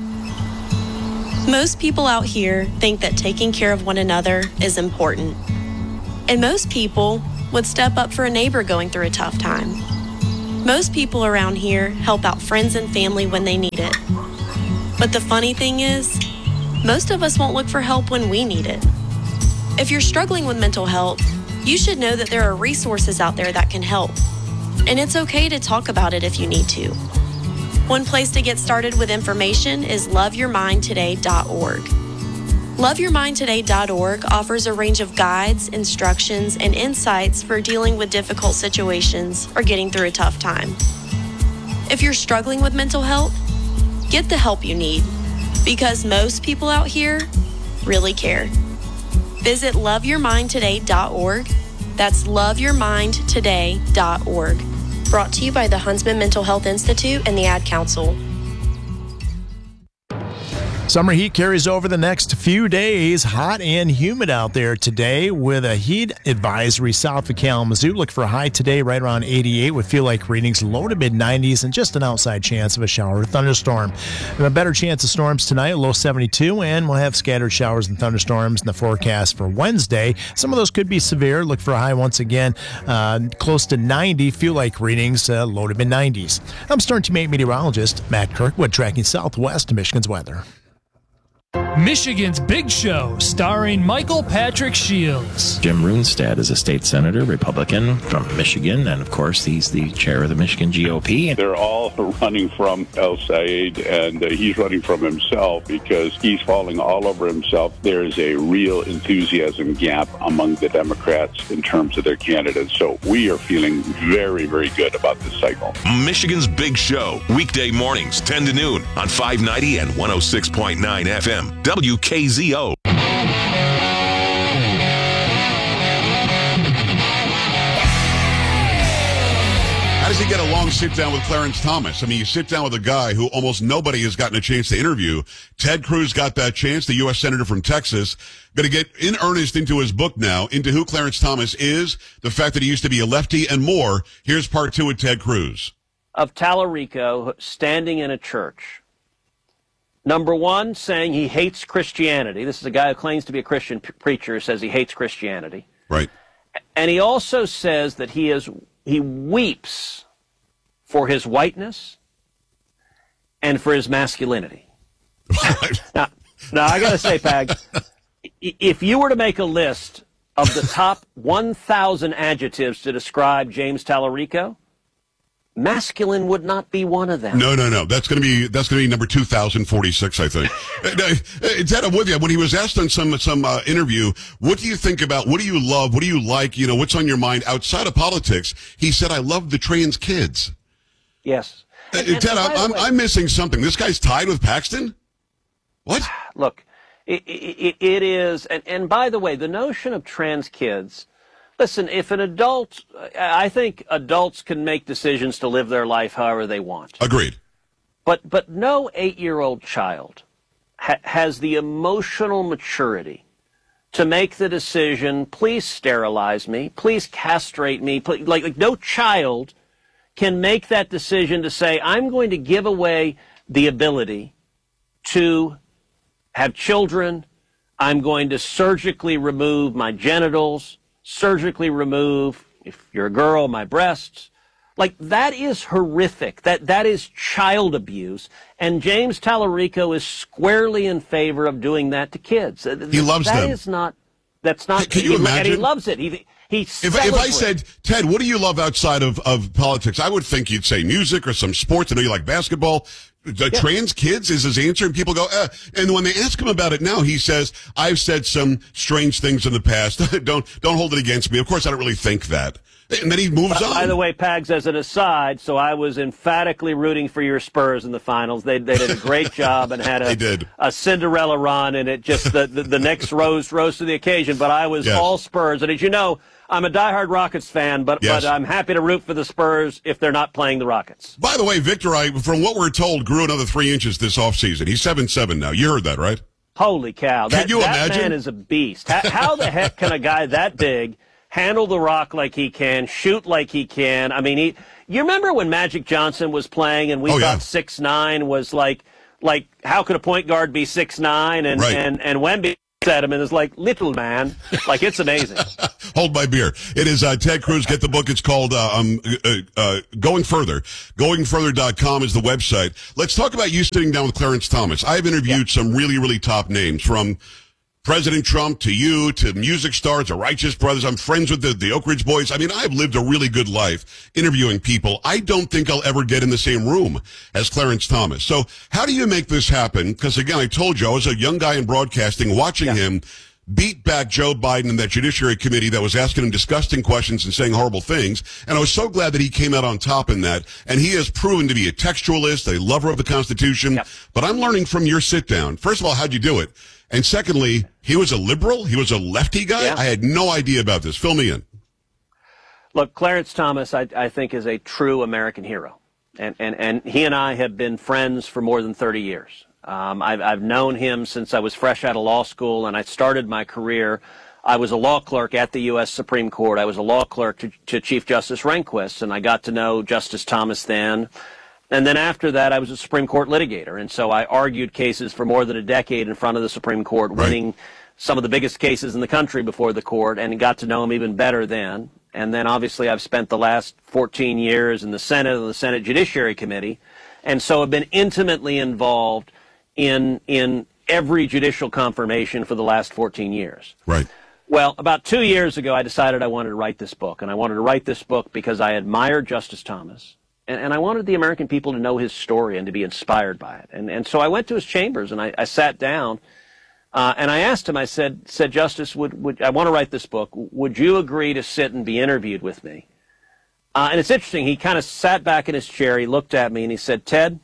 Speaker 25: Most people out here think that taking care of one another is important. And most people would step up for a neighbor going through a tough time. Most people around here help out friends and family when they need it. But the funny thing is, most of us won't look for help when we need it. If you're struggling with mental health, you should know that there are resources out there that can help. And it's okay to talk about it if you need to. One place to get started with information is love your mind today dot org. love your mind today dot org offers a range of guides, instructions, and insights for dealing with difficult situations or getting through a tough time. If you're struggling with mental health, get the help you need, because most people out here really care. Visit love your mind today dot org. That's love your mind today dot org. Brought to you by the Huntsman Mental Health Institute and the Ad Council.
Speaker 26: Summer heat carries over the next few days. Hot and humid out there today with a heat advisory south of Kalamazoo. Look for a high today right around eighty-eight with feel like readings low to mid nineties and just an outside chance of a shower or thunderstorm. And a better chance of storms tonight, low seventy-two, and we'll have scattered showers and thunderstorms in the forecast for Wednesday. Some of those could be severe. Look for a high once again uh, close to ninety. Feel like readings uh, low to mid nineties. I'm Storm Team eight meteorologist Matt Kirkwood tracking southwest Michigan's weather.
Speaker 6: Michigan's Big Show, starring Michael Patrick Shields.
Speaker 7: Jim Runestad is a state senator, Republican from Michigan, and of course he's the chair of the Michigan G O P.
Speaker 8: They're all running from El Sayed, and uh, he's running from himself because he's falling all over himself. There's a real enthusiasm gap among the Democrats in terms of their candidates, so we are feeling very, very good about this cycle.
Speaker 1: Michigan's Big Show, weekday mornings, ten to noon on five ninety and one oh six point nine F M. W K Z O.
Speaker 4: How does he get a long sit down with Clarence Thomas? I mean, you sit down with a guy who almost nobody has gotten a chance to interview. Ted Cruz got that chance, the U S Senator from Texas. Going to get in earnest into his book now, into who Clarence Thomas is, the fact that he used to be a lefty, and more. Here's part two with Ted Cruz.
Speaker 9: Of Tallarico standing in a church. Number one, saying he hates Christianity. This is a guy who claims to be a Christian p- preacher, says he hates Christianity.
Speaker 4: Right.
Speaker 9: And he also says that he is he weeps for his whiteness and for his masculinity. now, now, I got to say, Pag, if you were to make a list of the top one thousand adjectives to describe James Tallarico, masculine would not be one of them.
Speaker 4: No, no, no. That's going to be that's going to be number two thousand forty-six, I think. Ted, I'm with you. When he was asked on some some uh, interview, what do you think about? What do you love? What do you like? You know, what's on your mind outside of politics? He said, "I love the trans kids."
Speaker 9: Yes.
Speaker 4: And, and, Ted, I'm, I'm, I'm missing something. This guy's tied with Paxton? What?
Speaker 9: Look, it, it, it is, and, and by the way, the notion of trans kids. Listen, if an adult, I think adults can make decisions to live their life however they want.
Speaker 4: Agreed.
Speaker 9: But but no eight-year-old child ha- has the emotional maturity to make the decision, please sterilize me, please castrate me. Please, like, like no child can make that decision to say, I'm going to give away the ability to have children. I'm going to surgically remove my genitals. Surgically remove, if you're a girl, my breasts. Like, that is horrific. That that is child abuse. And James Tallarico is squarely in favor of doing that to kids.
Speaker 4: He loves
Speaker 9: that
Speaker 4: them.
Speaker 9: That is not, that's not,
Speaker 4: Can you
Speaker 9: he,
Speaker 4: imagine?
Speaker 9: And he loves it. He, he
Speaker 4: if, if I said, Ted, what do you love outside of, of politics? I would think you'd say music or some sports. I know you like basketball. The
Speaker 9: Yeah.
Speaker 4: trans kids is his answer, and people go, eh. And when they ask him about it now, he says, I've said some strange things in the past. don't don't hold it against me. Of course, I don't really think that. And then he moves
Speaker 9: by,
Speaker 4: on.
Speaker 9: By the way, Pags, as an aside, so I was emphatically rooting for your Spurs in the finals. They they did a great job and had a,
Speaker 4: They did.
Speaker 9: a Cinderella run, and it just, the, the, the next rose rose to the occasion. But I was
Speaker 4: Yes.
Speaker 9: all Spurs. And as you know, I'm a diehard Rockets fan, but,
Speaker 4: Yes.
Speaker 9: but I'm happy to root for the Spurs if they're not playing the Rockets.
Speaker 4: By the way, Victor, I, from what we're told, grew another three inches this offseason. He's seven seven now. You heard that, right?
Speaker 9: Holy cow.
Speaker 4: Can
Speaker 9: That,
Speaker 4: you
Speaker 9: that
Speaker 4: imagine?
Speaker 9: man is a beast. How, how the heck can a guy that big handle the rock like he can, shoot like he can? I mean, he. You remember when Magic Johnson was playing and we
Speaker 4: Oh,
Speaker 9: thought
Speaker 4: yeah.
Speaker 9: six nine was like, like how could a point guard be six nine? And,
Speaker 4: Right.
Speaker 9: and, and Wemby at him and is like, little man. Like, it's amazing.
Speaker 4: Hold my beer. It is uh, Ted Cruz. Get the book. It's called uh, um, uh, uh, Going Further. going further dot com is the website. Let's talk about you sitting down with Clarence Thomas. I've interviewed some really, really top names, from President Trump to you to music stars, the Righteous Brothers. I'm friends with the, the Oak Ridge Boys. I mean, I've lived a really good life interviewing people. I don't think I'll ever get in the same room as Clarence Thomas. So how do you make this happen? Because, again, I told you, I was a young guy in broadcasting watching him beat back Joe Biden and that Judiciary Committee that was asking him disgusting questions and saying horrible things. And I was so glad that he came out on top in that. And he has proven to be a textualist, a lover of the Constitution.
Speaker 9: Yep.
Speaker 4: But I'm learning from your sit down. First of all, how'd you do it? And secondly, he was a liberal. He was a lefty guy.
Speaker 9: Yeah.
Speaker 4: I had no idea about this. Fill me in.
Speaker 9: Look, Clarence Thomas, I, I think, is a true American hero. And, and, and he and I have been friends for more than thirty years. Um, I've, I've known him since I was fresh out of law school, and I started my career. I was a law clerk at the U S Supreme Court. I was a law clerk to, to Chief Justice Rehnquist, and I got to know Justice Thomas then. And then after that, I was a Supreme Court litigator, and so I argued cases for more than a decade in front of the Supreme Court,
Speaker 4: Right.
Speaker 9: winning some of the biggest cases in the country before the court, and got to know him even better then. And then obviously I've spent the last fourteen years in the Senate and the Senate Judiciary Committee, and so I've been intimately involved in in every judicial confirmation for the last fourteen years.
Speaker 4: Right.
Speaker 9: Well, about two years ago, I decided I wanted to write this book, and I wanted to write this book because I admired Justice Thomas, and, and I wanted the American people to know his story and to be inspired by it. And, and so I went to his chambers, and I, I sat down, uh, and I asked him, I said, said Justice, would, would, I want to write this book. Would you agree to sit and be interviewed with me? Uh, and it's interesting. He kind of sat back in his chair, he looked at me, and he said, Ted,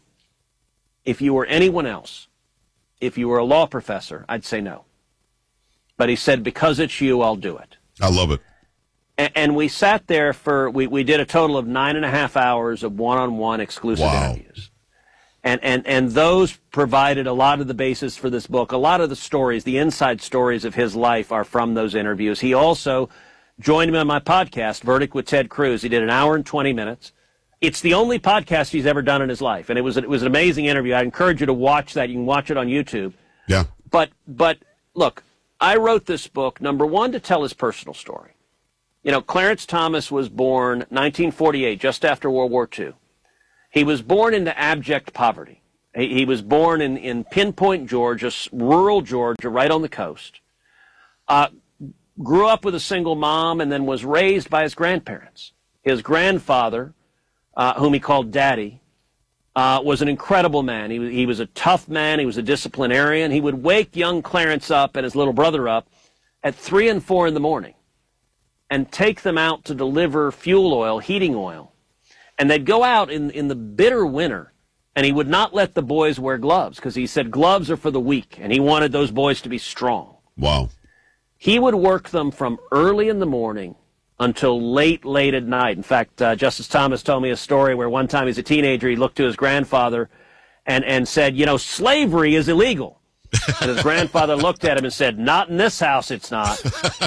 Speaker 9: if you were anyone else, if you were a law professor, I'd say no. But he said, because it's you, I'll do it.
Speaker 4: I love it.
Speaker 9: And, and we sat there for, we, we did a total of nine and a half hours of one-on-one exclusive
Speaker 4: Wow.
Speaker 9: interviews. And, and, and those provided a lot of the basis for this book. A lot of the stories, the inside stories of his life are from those interviews. He also joined me on my podcast, Verdict with Ted Cruz. He did an hour and twenty minutes. It's the only podcast he's ever done in his life. And it was, it was an amazing interview. I encourage you to watch that. You can watch it on YouTube.
Speaker 4: Yeah.
Speaker 9: But, but look, I wrote this book, number one, to tell his personal story. You know, Clarence Thomas was born nineteen forty-eight, just after World War Two. He was born into abject poverty. He, he was born in, in Pinpoint, Georgia, rural Georgia, right on the coast. Uh, grew up with a single mom and then was raised by his grandparents. His grandfather, uh, whom he called Daddy, Uh, was an incredible man. He, he was a tough man. He was a disciplinarian. He would wake young Clarence up and his little brother up at three and four in the morning and take them out to deliver fuel oil, heating oil. And they'd go out in, in the bitter winter, and he would not let the boys wear gloves because he said gloves are for the weak, and he wanted those boys to be strong.
Speaker 4: Wow.
Speaker 9: He would work them from early in the morning until late, late at night. In fact, uh, Justice Thomas told me a story where one time as a teenager, he looked to his grandfather and, and said, you know, slavery is illegal. And his grandfather looked at him and said, not in this house, it's not.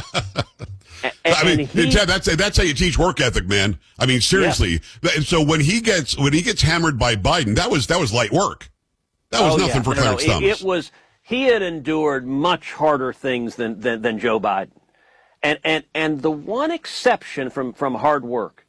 Speaker 9: and,
Speaker 4: I mean,
Speaker 9: and he,
Speaker 4: Ted, that's, that's how you teach work ethic, man. I mean, seriously. Yeah. So when he gets, when he gets hammered by Biden, that was, that was light work. That was
Speaker 9: oh,
Speaker 4: nothing
Speaker 9: yeah.
Speaker 4: for
Speaker 9: no,
Speaker 4: Clarence
Speaker 9: no,
Speaker 4: Thomas.
Speaker 9: It, it was, he had endured much harder things than, than, than Joe Biden. And, and, and the one exception from, from hard work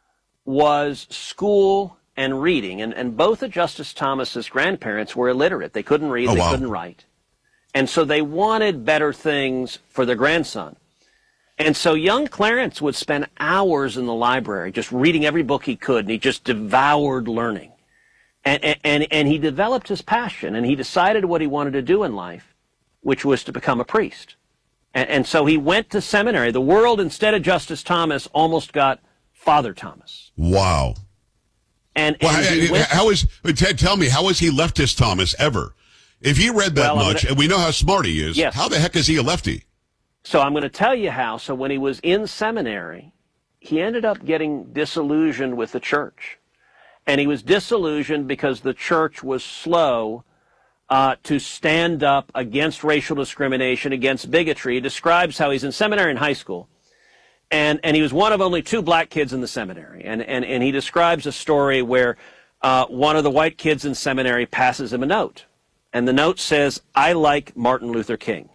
Speaker 9: was school and reading. And, and both of Justice Thomas's grandparents were illiterate. They couldn't read,
Speaker 4: oh,
Speaker 9: they
Speaker 4: wow.
Speaker 9: couldn't write. And so they wanted better things for their grandson. And so young Clarence would spend hours in the library just reading every book he could, and he just devoured learning. And, and, and he developed his passion, and he decided what he wanted to do in life, which was to become a priest. And, and so he went to seminary. The world, instead of Justice Thomas, almost got Father Thomas.
Speaker 4: Wow.
Speaker 9: And,
Speaker 4: well,
Speaker 9: and he
Speaker 4: how,
Speaker 9: went,
Speaker 4: how is, Ted, tell me, how is he leftist Thomas ever? If he read that
Speaker 9: well,
Speaker 4: much,
Speaker 9: gonna,
Speaker 4: and we know how smart he is,
Speaker 9: yes.
Speaker 4: how the heck is he a lefty?
Speaker 9: So I'm going to tell you how. So when he was in seminary, he ended up getting disillusioned with the church. And he was disillusioned because the church was slow Uh, to stand up against racial discrimination, against bigotry. He describes how he's in seminary in high school, and, and he was one of only two black kids in the seminary. And, and, and he describes a story where uh, one of the white kids in seminary passes him a note. And the note says, I like Martin Luther King.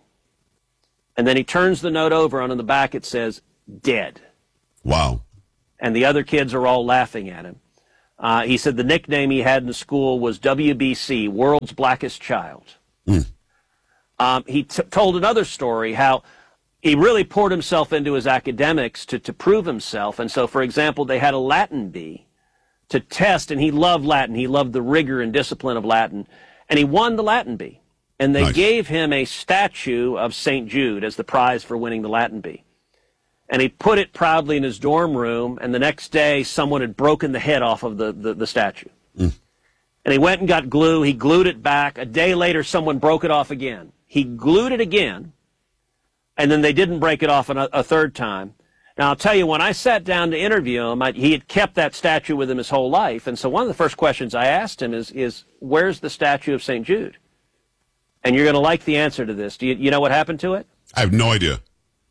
Speaker 9: And then he turns the note over, and on the back it says, dead.
Speaker 4: Wow.
Speaker 9: And the other kids are all laughing at him. Uh, he said the nickname he had in school was W B C, World's Blackest Child.
Speaker 4: Mm.
Speaker 9: Um, he t- told another story how he really poured himself into his academics to, to prove himself. And so, for example, they had a Latin bee to test, and he loved Latin. He loved the rigor and discipline of Latin. And he won the Latin bee. And they
Speaker 4: nice.
Speaker 9: gave him a statue of Saint Jude as the prize for winning the Latin bee. And he put it proudly in his dorm room, and the next day someone had broken the head off of the, the, the statue.
Speaker 4: Mm.
Speaker 9: And he went and got glue. He glued it back. A day later, someone broke it off again. He glued it again, and then they didn't break it off a, a third time. Now, I'll tell you, when I sat down to interview him, I, he had kept that statue with him his whole life. And so one of the first questions I asked him is, is where's the statue of Saint Jude? And you're going to like the answer to this. Do you, you know what happened to it?
Speaker 4: I have no idea.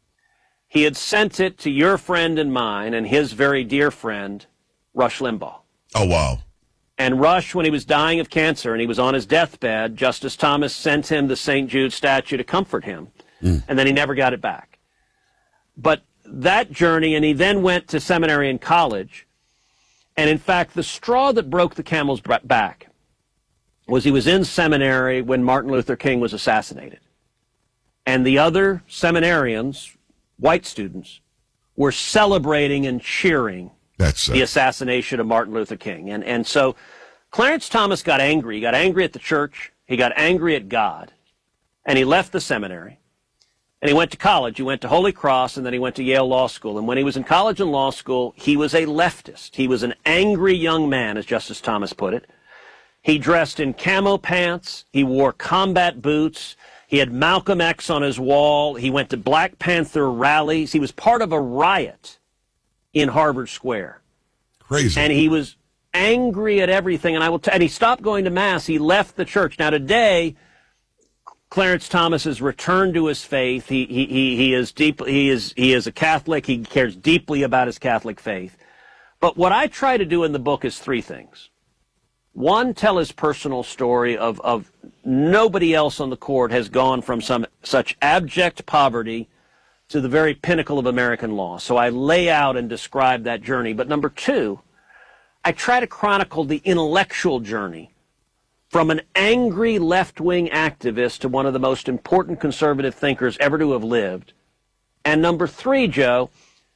Speaker 9: He had sent it to your friend and mine and his very dear friend, Rush Limbaugh.
Speaker 4: Oh, wow.
Speaker 9: And Rush, when he was dying of cancer and he was on his deathbed, Justice Thomas sent him the Saint Jude statue to comfort him. Mm. And then he never got it back. But that journey, and he then went to seminary and college. And in fact, the straw that broke the camel's back was he was in seminary when Martin Luther King was assassinated. And the other seminarians, white students, were celebrating and cheering
Speaker 4: That's, uh...
Speaker 9: the assassination of Martin Luther King. And, and so Clarence Thomas got angry. He got angry at the church. He got angry at God. And he left the seminary. And he went to college. He went to Holy Cross, and then he went to Yale Law School. And when he was in college and law school, he was a leftist. He was an angry young man, as Justice Thomas put it. He dressed in camo pants. He wore combat boots. He had Malcolm X on his wall. He went to Black Panther rallies. He was part of a riot in Harvard Square.
Speaker 4: Crazy.
Speaker 9: And he was angry at everything. And I will t- and he stopped going to Mass. He left the church. Now, today, Clarence Thomas has returned to his faith. He, he, he, he is deep, he is, he is a Catholic. He cares deeply about his Catholic faith. But what I try to do in the book is three things. One, tell his personal story of, of nobody else on the court has gone from some such abject poverty to the very pinnacle of American law. So I lay out and describe that journey. But number two, I try to chronicle the intellectual journey from an angry left-wing activist to one of the most important conservative thinkers ever to have lived. And number three, Joe,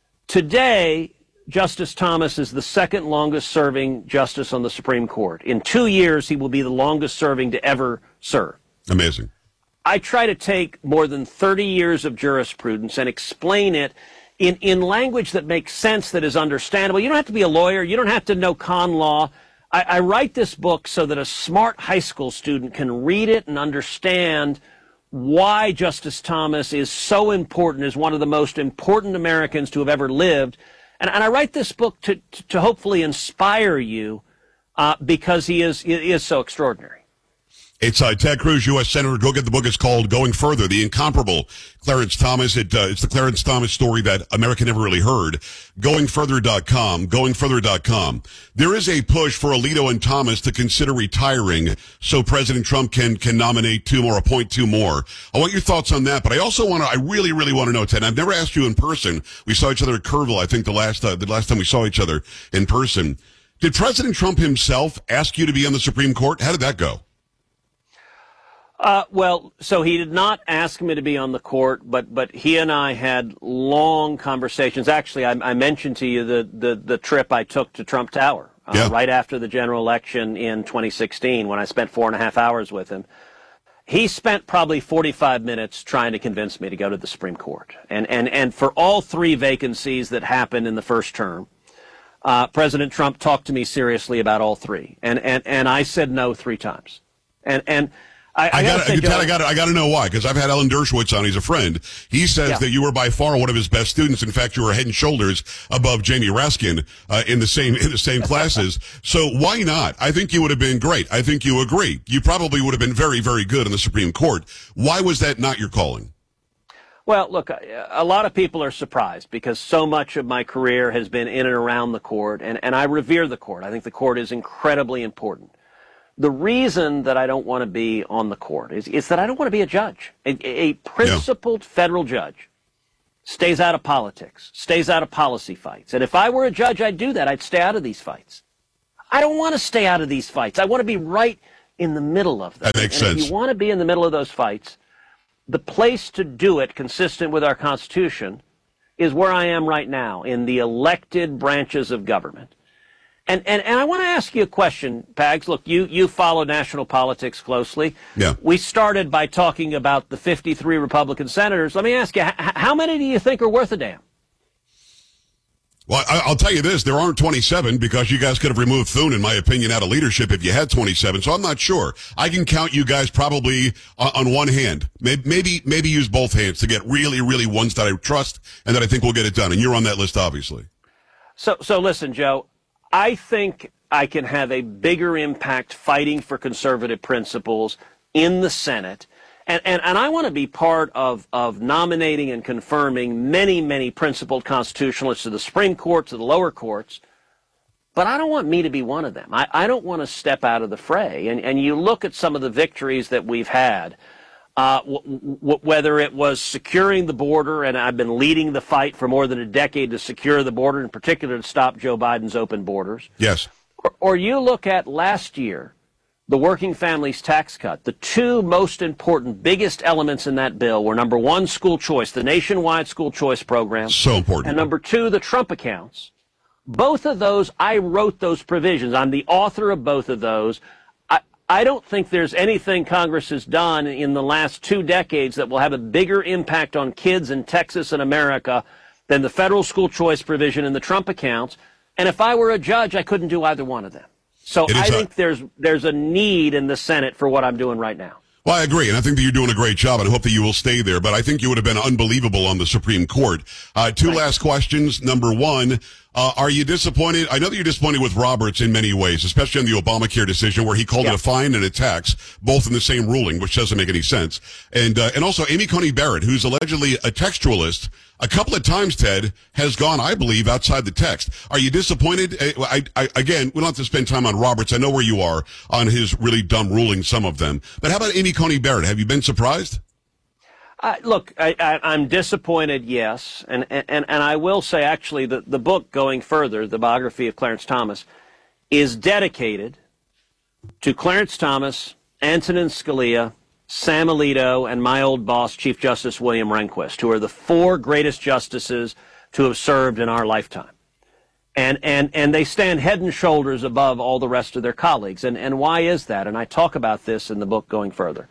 Speaker 9: today, Justice Thomas is the second longest-serving justice on the Supreme Court. In two years, he will be the longest-serving to ever serve.
Speaker 4: Amazing.
Speaker 9: I try to take more than thirty years of jurisprudence and explain it in, in language that makes sense, that is understandable. You don't have to be a lawyer. You don't have to know con law. I, I write this book so that a smart high school student can read it and understand why Justice Thomas is so important, is one of the most important Americans to have ever lived. And, and I write this book to, to, to hopefully inspire you uh, because he is, he is so extraordinary.
Speaker 4: It's uh, Ted Cruz, U S Senator. Go get the book. It's called Going Further, The Incomparable Clarence Thomas. It, uh, it's the Clarence Thomas story that America never really heard. going further dot com, going further dot com. There is a push for Alito and Thomas to consider retiring so President Trump can can nominate two more, appoint two more. I want your thoughts on that, but I also want to, I really, really want to know, Ted, I've never asked you in person. We saw each other at Kerrville, I think, the last, uh, the last time we saw each other in person. Did President Trump himself ask you to be on the Supreme Court? How did that go?
Speaker 9: Uh, well, so he did not ask me to be on the court, but but he and I had long conversations. Actually, I, I mentioned to you the, the, the trip I took to Trump Tower uh, yeah. right after the general election in twenty sixteen when I spent four and a half hours with him. He spent probably forty-five minutes trying to convince me to go to the Supreme Court. And, and, and for all three vacancies that happened in the first term, uh, President Trump talked to me seriously about all three. And, and, and I said no three times. And, and, I, I,
Speaker 4: I got
Speaker 9: say,
Speaker 4: I got I got to know why, because I've had Alan Dershowitz on. He's a friend. He says
Speaker 9: yeah.
Speaker 4: that you were by far one of his best students. In fact, you were head and shoulders above Jamie Raskin uh, in the same in the same classes. So why not? I think you would have been great. I think you agree. You probably would have been very, very good in the Supreme Court. Why was that not your calling?
Speaker 9: Well, look, a lot of people are surprised because so much of my career has been in and around the court, and, and I revere the court. I think the court is incredibly important. The reason that I don't want to be on the court is, is that I don't want to be a judge. A, a principled yeah. federal judge stays out of politics, stays out of policy fights. And if I were a judge, I'd do that. I'd stay out of these fights. I don't want to stay out of these fights. I want to be right in the middle of them.
Speaker 4: That makes
Speaker 9: and
Speaker 4: sense.
Speaker 9: If you want to be in the middle of those fights, the place to do it, consistent with our Constitution, is where I am right now, in the elected branches of government. And, and and I want to ask you a question, Pags. Look, you, you follow national politics closely.
Speaker 4: Yeah.
Speaker 9: We started by talking about the fifty-three Republican senators. Let me ask you, h- how many do you think are worth a damn?
Speaker 4: Well, I, I'll tell you this. There aren't twenty-seven because you guys could have removed Thune, in my opinion, out of leadership if you had twenty-seven. So I'm not sure. I can count you guys probably on, on one hand. Maybe, maybe maybe use both hands to get really, really ones that I trust and that I think will get it done. And you're on that list, obviously.
Speaker 9: So, so listen, Joe. I think I can have a bigger impact fighting for conservative principles in the Senate. And, and, and I want to be part of, of nominating and confirming many, many principled constitutionalists to the Supreme Court, to the lower courts. But I don't want me to be one of them. I, I don't want to step out of the fray. And, and you look at some of the victories that we've had, uh, w- w- whether it was securing the border, and I've been leading the fight for more than a decade to secure the border, in particular to stop Joe Biden's open borders.
Speaker 4: Yes.
Speaker 9: Or, or you look at last year, the working families tax cut. The two most important, biggest elements in that bill were, number one, school choice, the nationwide school choice program.
Speaker 4: So important.
Speaker 9: And number two, the Trump accounts. Both of those, I wrote those provisions. I'm the author of both of those. I, I don't think there's anything Congress has done in the last two decades that will have a bigger impact on kids in Texas and America than the federal school choice provision and the Trump accounts. And if I were a judge, I couldn't do either one of them. So I think a, there's there's a need in the Senate for what I'm doing right now.
Speaker 4: Well, I agree, and I think that you're doing a great job, and I hope that you will stay there. But I think you would have been unbelievable on the Supreme Court. Uh, two Thanks. last questions. Number one, uh, are you disappointed? I know that you're disappointed with Roberts in many ways, especially on the Obamacare decision where he called yeah. it a fine and a tax, both in the same ruling, which doesn't make any sense. And uh, and also Amy Coney Barrett, who's allegedly a textualist, a couple of times, Ted, has gone, I believe, outside the text. Are you disappointed? I, I, again, we don't have to spend time on Roberts. I know where you are on his really dumb rulings, some of them. But how about Amy Coney Barrett? Have you been surprised?
Speaker 9: Uh, look, I, I, I'm disappointed, yes. And, and, and I will say, actually, the, the book Going Further, the biography of Clarence Thomas, is dedicated to Clarence Thomas, Antonin Scalia, Sam Alito, and my old boss, Chief Justice William Rehnquist, who are the four greatest justices to have served in our lifetime. And, and, and they stand head and shoulders above all the rest of their colleagues. And, and why is that? And I talk about this in the book Going Further.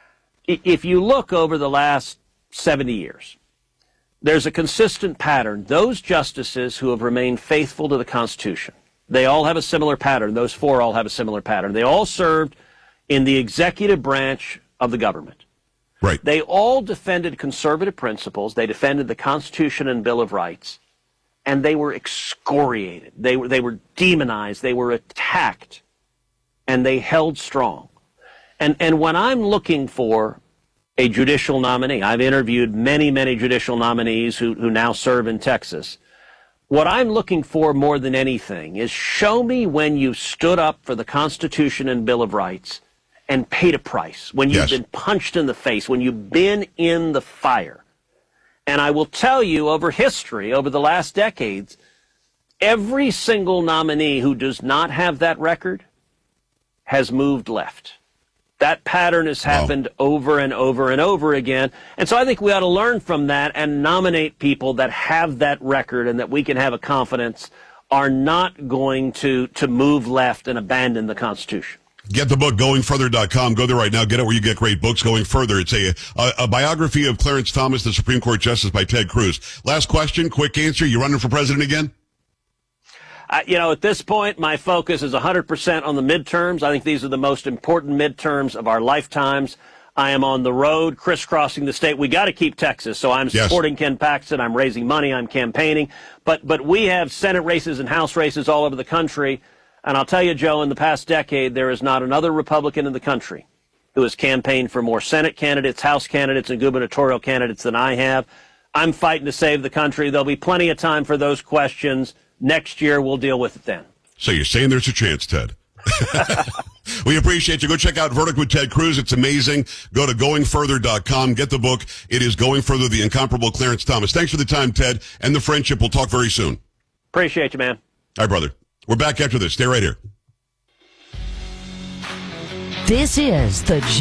Speaker 9: If you look over the last seventy years, there's a consistent pattern. Those justices who have remained faithful to the Constitution, they all have a similar pattern. Those four all have a similar pattern. They all served in the executive branch of the government.
Speaker 4: Right.
Speaker 9: They all defended conservative principles. They defended the Constitution and Bill of Rights, and they were excoriated. They were, they were demonized. They were attacked, and they held strong. And, and when I'm looking for a judicial nominee, I've interviewed many, many judicial nominees who, who now serve in Texas. What I'm looking for more than anything is show me when you stood up for the Constitution and Bill of Rights and paid a price, when you've yes. been punched in the face, when you've been in the fire. And I will tell you, over history, over the last decades, every single nominee who does not have that record has moved left. That pattern has happened wow. over and over and over again. And so I think we ought to learn from that and nominate people that have that record and that we can have a confidence are not going to, to move left and abandon the Constitution.
Speaker 4: Get the book, going further dot com. Go there right now. Get it where you get great books. Going Further. It's a, a, a biography of Clarence Thomas, the Supreme Court Justice, by Ted Cruz. Last question, quick answer. You running for president again?
Speaker 9: Uh, you know, at this point, my focus is one hundred percent on the midterms. I think these are the most important midterms of our lifetimes. I am on the road, crisscrossing the state. We got to keep Texas, so I'm supporting yes. Ken Paxton. I'm raising money. I'm campaigning. But but we have Senate races and House races all over the country. And I'll tell you, Joe, in the past decade, there is not another Republican in the country who has campaigned for more Senate candidates, House candidates, and gubernatorial candidates than I have. I'm fighting to save the country. There'll be plenty of time for those questions. Next year, we'll deal with it then.
Speaker 4: So you're saying there's a chance, Ted? We appreciate you. Go check out Verdict with Ted Cruz. It's amazing. Go to going further dot com. Get the book. It is Going Further, the incomparable Clarence Thomas. Thanks for the time, Ted, and the friendship. We'll talk very soon.
Speaker 9: Appreciate you, man.
Speaker 4: All right, brother. We're back after this. Stay right here.
Speaker 3: This is the